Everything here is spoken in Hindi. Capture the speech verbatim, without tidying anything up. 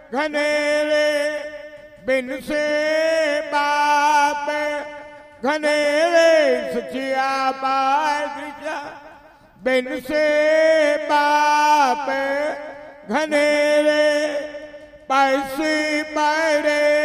घनेरे बिन से बाप घनेरे सचिया बादशाह बिन से बाप घनेरे पैसे बड़े